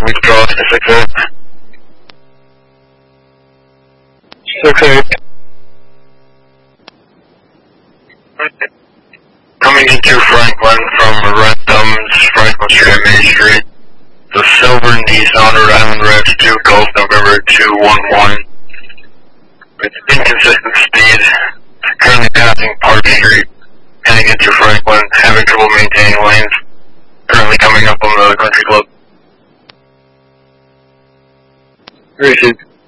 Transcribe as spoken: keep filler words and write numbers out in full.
withdraw to six eight. six eight. Coming into Franklin from Renthams, Franklin Street and Main Street. The silver Nissan Rhode Island Red two Golf November two one one. With inconsistent speed, currently passing Park Street, heading into Franklin, having trouble maintaining lanes. Currently coming up on the Country Club. Received.